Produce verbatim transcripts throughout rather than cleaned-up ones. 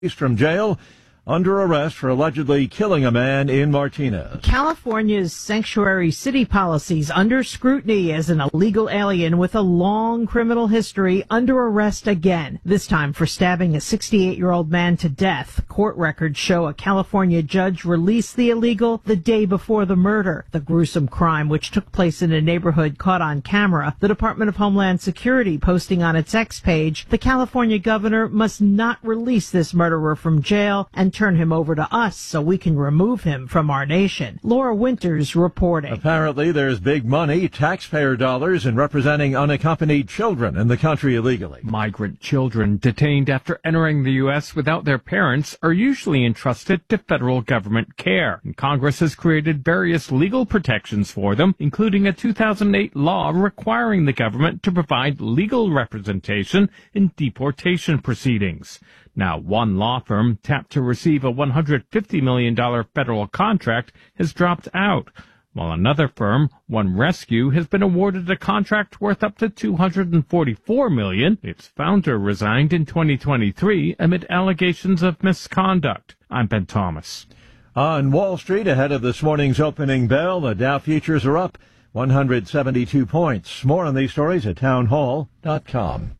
From jail, under arrest for allegedly killing a man in Martinez. California's sanctuary city policies under scrutiny as an illegal alien with a long criminal history under arrest again, this time for stabbing a sixty-eight-year-old man to death. Court records show a California judge released the illegal the day before the murder. The gruesome crime, which took place in a neighborhood, caught on camera. The Department of Homeland Security posting on its X page, the California governor must not release this murderer from jail and turn him over to us so we can remove him from our nation. Laura Winters reporting. Apparently there's big money, taxpayer dollars, in representing unaccompanied children in the country illegally. Migrant children detained after entering the U S without their parents are usually entrusted to federal government care. And Congress has created various legal protections for them, including a two thousand eight law requiring the government to provide legal representation in deportation proceedings. Now, one law firm tapped to receive a one hundred fifty million dollars federal contract has dropped out, while another firm, One Rescue, has been awarded a contract worth up to two hundred forty-four million dollars. Its founder resigned in twenty twenty-three amid allegations of misconduct. I'm Ben Thomas. On Wall Street, ahead of this morning's opening bell, the Dow futures are up one hundred seventy-two points. More on these stories at townhall dot com.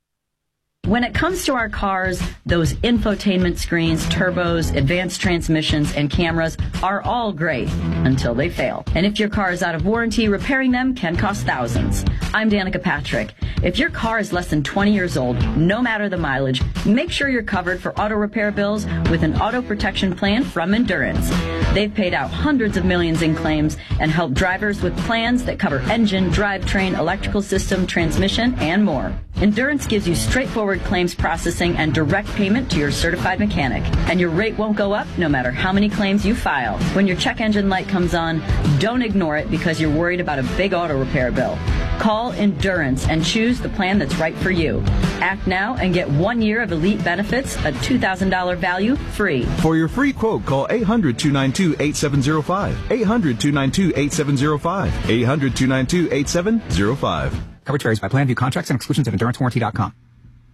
When it comes to our cars, those infotainment screens, turbos, advanced transmissions, and cameras are all great until they fail. And if your car is out of warranty, repairing them can cost thousands. I'm Danica Patrick. If your car is less than twenty years old, no matter the mileage, make sure you're covered for auto repair bills with an auto protection plan from Endurance. They've paid out hundreds of millions in claims and helped drivers with plans that cover engine, drivetrain, electrical system, transmission, and more. Endurance gives you straightforward claims processing and direct payment to your certified mechanic. And your rate won't go up no matter how many claims you file. When your check engine light comes on, don't ignore it because you're worried about a big auto repair bill. Call Endurance and choose the plan that's right for you. Act now and get one year of elite benefits, a two thousand dollars value, free. For your free quote, call eight hundred, two nine two, eight seven zero five. eight hundred, two nine two, eight seven zero five. eight hundred, two nine two, eight seven zero five. Coverage varies by plan. View contracts and exclusions at endurance warranty dot com.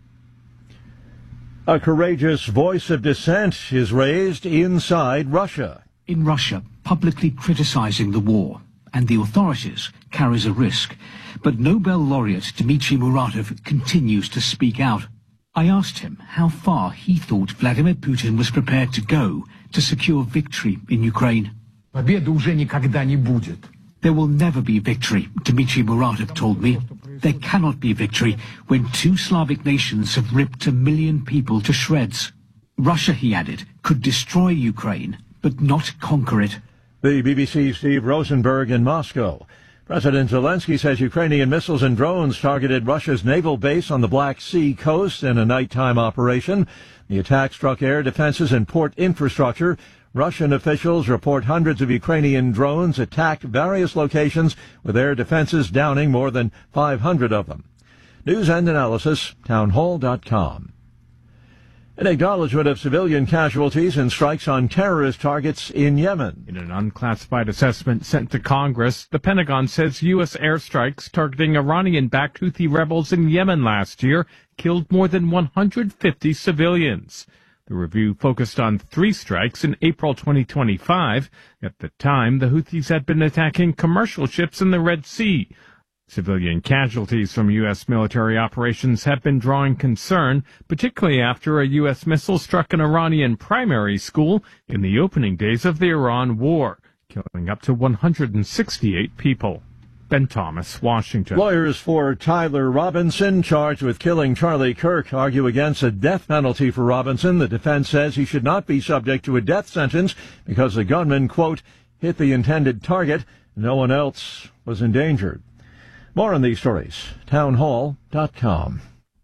A courageous voice of dissent is raised inside Russia. In Russia, publicly criticizing the war and the authorities carries a risk. But Nobel laureate Dmitry Muratov continues to speak out. I asked him how far he thought Vladimir Putin was prepared to go to secure victory in Ukraine. Победы уже никогда не будет. There will never be victory, Dmitry Muratov told me. There cannot be victory when two Slavic nations have ripped a million people to shreds. Russia, he added, could destroy Ukraine, but not conquer it. The B B C's Steve Rosenberg in Moscow. President Zelensky says Ukrainian missiles and drones targeted Russia's naval base on the Black Sea coast in a nighttime operation. The attack struck air defenses and port infrastructure. Russian officials report hundreds of Ukrainian drones attacked various locations, with air defenses downing more than five hundred of them. News and analysis, townhall dot com. An acknowledgement of civilian casualties in strikes on terrorist targets in Yemen. In an unclassified assessment sent to Congress, the Pentagon says U S airstrikes targeting Iranian-backed Houthi rebels in Yemen last year killed more than one hundred fifty civilians. The review focused on three strikes in April twenty twenty-five. At the time, the Houthis had been attacking commercial ships in the Red Sea. Civilian casualties from U S military operations have been drawing concern, particularly after a U S missile struck an Iranian primary school in the opening days of the Iran war, killing up to one hundred sixty-eight people. Ben Thomas, Washington. Lawyers for Tyler Robinson, charged with killing Charlie Kirk, argue against a death penalty for Robinson. The defense says he should not be subject to a death sentence because the gunman, quote, hit the intended target. No one else was endangered. More on these stories, townhall dot com.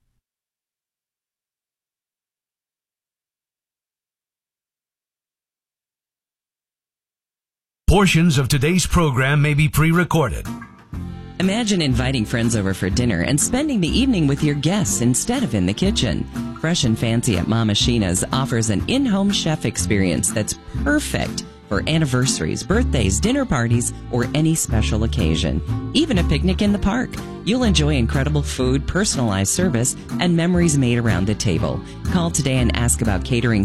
Portions of today's program may be pre-recorded. Imagine inviting friends over for dinner and spending the evening with your guests instead of in the kitchen. Fresh and Fancy at Mama Sheena's offers an in-home chef experience that's perfect. for anniversaries, birthdays, dinner parties, or any special occasion. Even a picnic in the park. You'll enjoy incredible food, personalized service, and memories made around the table. Call today and ask about catering